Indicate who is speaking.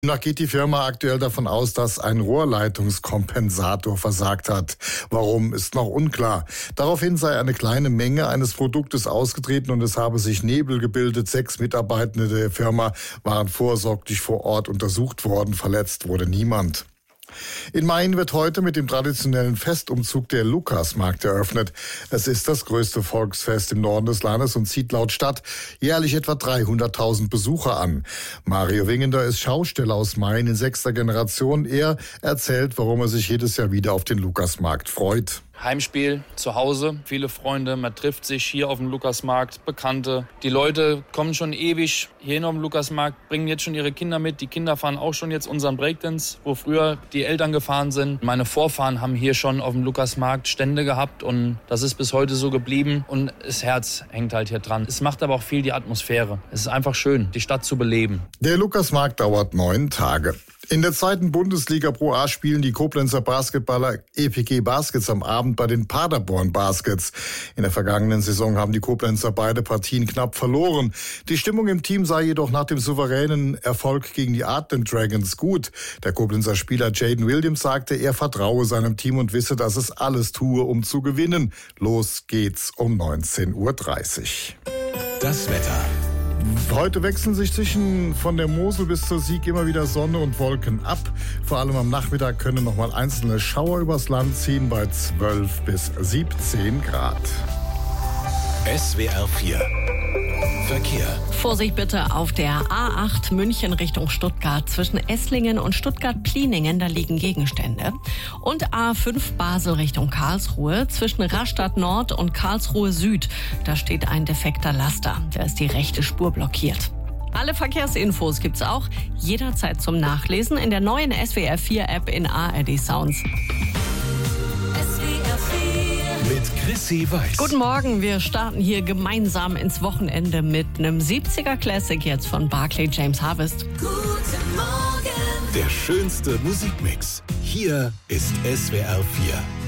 Speaker 1: Da geht die Firma aktuell davon aus, dass ein Rohrleitungskompensator versagt hat. Warum, ist noch unklar. Daraufhin sei eine kleine Menge eines Produktes ausgetreten und es habe sich Nebel gebildet. 6 Mitarbeitende der Firma waren vorsorglich vor Ort untersucht worden. Verletzt wurde niemand. In Mayen wird heute mit dem traditionellen Festumzug der Lukasmarkt eröffnet. Es ist das größte Volksfest im Norden des Landes und zieht laut Stadt jährlich etwa 300.000 Besucher an. Mario Wingender ist Schausteller aus Mayen in 6. Generation. Er erzählt, warum er sich jedes Jahr wieder auf den Lukasmarkt freut.
Speaker 2: Heimspiel, zu Hause, viele Freunde, man trifft sich hier auf dem Lukasmarkt, Bekannte. Die Leute kommen schon ewig hierhin auf dem Lukasmarkt, bringen jetzt schon ihre Kinder mit. Die Kinder fahren auch schon jetzt unseren Breakdance, wo früher die Eltern gefahren sind. Meine Vorfahren haben hier schon auf dem Lukasmarkt Stände gehabt und das ist bis heute so geblieben. Und das Herz hängt halt hier dran. Es macht aber auch viel die Atmosphäre. Es ist einfach schön, die Stadt zu beleben.
Speaker 1: Der Lukasmarkt dauert 9 Tage. In der 2. Bundesliga Pro A spielen die Koblenzer Basketballer EPG Baskets am Abend bei den Paderborn Baskets. In der vergangenen Saison haben die Koblenzer beide Partien knapp verloren. Die Stimmung im Team sei jedoch nach dem souveränen Erfolg gegen die Arden Dragons gut. Der Koblenzer Spieler Jaden Williams sagte, er vertraue seinem Team und wisse, dass es alles tue, um zu gewinnen. Los geht's um 19:30 Uhr.
Speaker 3: Das Wetter.
Speaker 1: Heute wechseln sich von der Mosel bis zur Sieg immer wieder Sonne und Wolken ab. Vor allem am Nachmittag können noch mal einzelne Schauer übers Land ziehen bei 12 bis 17 Grad.
Speaker 3: SWR 4 Verkehr.
Speaker 4: Vorsicht bitte auf der A8 München Richtung Stuttgart. Zwischen Esslingen und Stuttgart-Pliningen, da liegen Gegenstände. Und A5 Basel Richtung Karlsruhe. Zwischen Rastatt Nord und Karlsruhe Süd, da steht ein defekter Laster. Da ist die rechte Spur blockiert. Alle Verkehrsinfos gibt's auch jederzeit zum Nachlesen in der neuen SWR 4 App in ARD Sounds.
Speaker 3: Mit Chrissy Weiß.
Speaker 4: Guten Morgen, wir starten hier gemeinsam ins Wochenende mit einem 70er Classic jetzt von Barclay James Harvest.
Speaker 3: Der schönste Musikmix. Hier ist SWR 4.